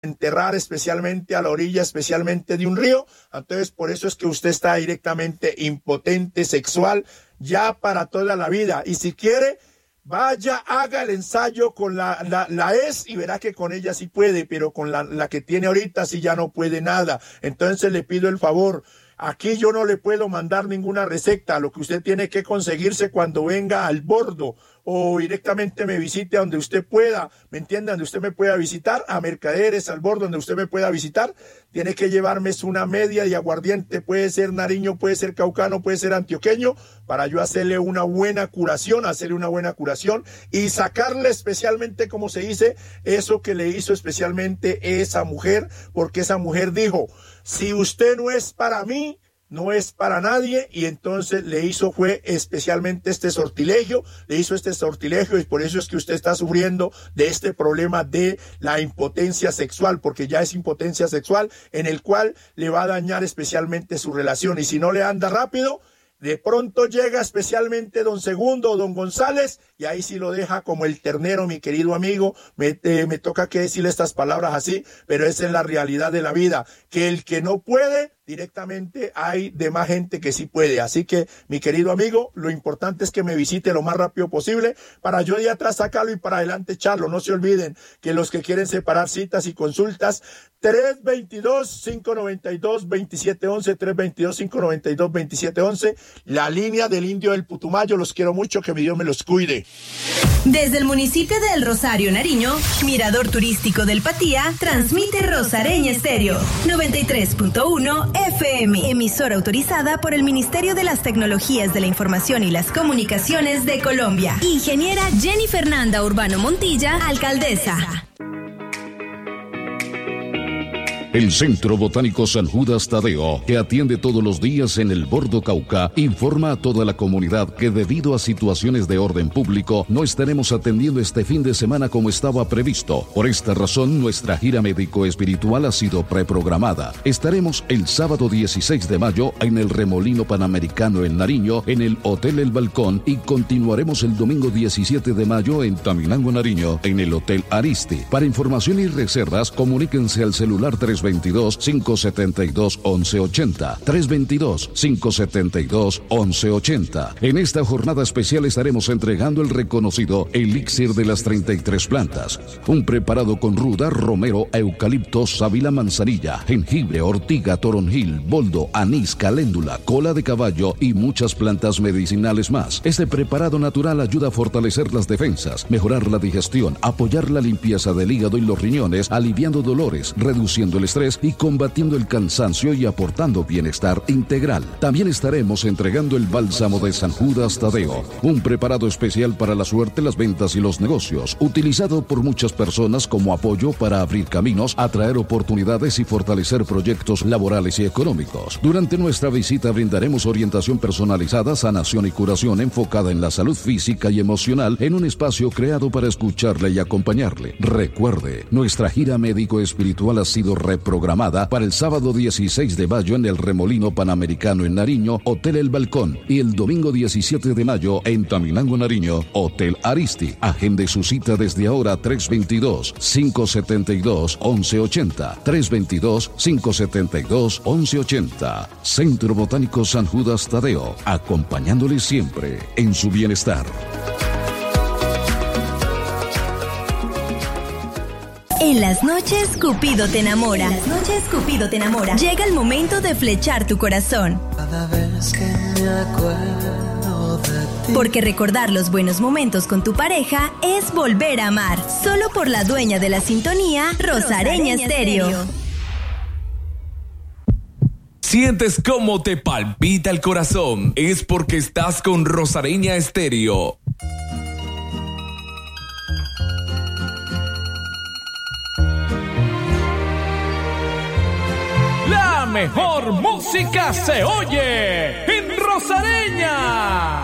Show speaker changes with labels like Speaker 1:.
Speaker 1: enterrar especialmente a la orilla, especialmente de un río. Entonces, por eso es que usted está directamente impotente sexual ya para toda la vida. Y si quiere, vaya, haga el ensayo con la ex y verá que con ella sí puede, pero con la que tiene ahorita sí ya no puede nada. Entonces le pido el favor. Aquí yo no le puedo mandar ninguna receta. Lo que usted tiene que conseguirse cuando venga al bordo o directamente me visite a donde usted pueda, ¿me entiende? Donde usted me pueda visitar, a Mercaderes, al bordo, donde usted me pueda visitar, tiene que llevarme una media de aguardiente, puede ser nariño, puede ser caucano, puede ser antioqueño, para yo hacerle una buena curación, y sacarle especialmente, como se dice, eso que le hizo especialmente esa mujer, porque esa mujer dijo, si usted no es para mí, no es para nadie, y entonces fue especialmente este sortilegio, y por eso es que usted está sufriendo de este problema de la impotencia sexual, porque ya es impotencia sexual en el cual le va a dañar especialmente su relación, y si no le anda rápido, de pronto llega especialmente don Segundo o don González, y ahí sí lo deja como el ternero, mi querido amigo. Me toca que decirle estas palabras así, pero esa es la realidad de la vida, que el que no puede, directamente hay demás gente que sí puede. Así que, mi querido amigo, lo importante es que me visite lo más rápido posible para yo de atrás sacarlo y para adelante echarlo. No se olviden que los que quieren separar citas y consultas, 322-592-2711, 322-592-2711, la línea del Indio del Putumayo. Los quiero mucho, que mi Dios me los cuide.
Speaker 2: Desde el municipio de El Rosario, Nariño, Mirador Turístico del Patía, transmite Rosareña Estéreo, 93.1 FM, emisora autorizada por el Ministerio de las Tecnologías de la Información y las Comunicaciones de Colombia. Ingeniera Jenny Fernanda Urbano Montilla, alcaldesa.
Speaker 3: El Centro Botánico San Judas Tadeo, que atiende todos los días en el Bordo Cauca, informa a toda la comunidad que debido a situaciones de orden público no estaremos atendiendo este fin de semana como estaba previsto. Por esta razón, nuestra gira médico-espiritual ha sido preprogramada. Estaremos el sábado 16 de mayo en el Remolino Panamericano en Nariño, en el Hotel El Balcón, y continuaremos el domingo 17 de mayo en Taminango, Nariño, en el Hotel Aristi. Para información y reservas, comuníquense al celular 322-572-1180. 322-572-1180. En esta jornada especial estaremos entregando el reconocido Elixir de las 33 plantas. Un preparado con ruda, romero, eucalipto, sábila, manzanilla, jengibre, ortiga, toronjil, boldo, anís, caléndula, cola de caballo y muchas plantas medicinales más. Este preparado natural ayuda a fortalecer las defensas, mejorar la digestión, apoyar la limpieza del hígado y los riñones, aliviando dolores, reduciendo el estrés y combatiendo el cansancio y aportando bienestar integral. También estaremos entregando el bálsamo de San Judas Tadeo, un preparado especial para la suerte, las ventas y los negocios, utilizado por muchas personas como apoyo para abrir caminos, atraer oportunidades y fortalecer proyectos laborales y económicos. Durante nuestra visita brindaremos orientación personalizada, sanación y curación enfocada en la salud física y emocional en un espacio creado para escucharle y acompañarle. Recuerde, nuestra gira médico-espiritual ha sido reprogramada para el sábado 16 de mayo en el Remolino Panamericano en Nariño, Hotel El Balcón, y el domingo 17 de mayo en Taminango, Nariño, Hotel Aristi. Agende su cita desde ahora, 322-572-1180, 322-572-1180. Centro Botánico San Judas Tadeo, acompañándole siempre en su bienestar.
Speaker 2: En las noches, Cupido te enamora. Llega el momento de flechar tu corazón.
Speaker 4: Cada vez que me acuerdo de ti.
Speaker 2: Porque recordar los buenos momentos con tu pareja es volver a amar. Solo por la dueña de la sintonía, Rosareña Estéreo.
Speaker 5: ¿Sientes cómo te palpita el corazón? Es porque estás con Rosareña Estéreo.
Speaker 6: La mejor música se oye en Rosareña.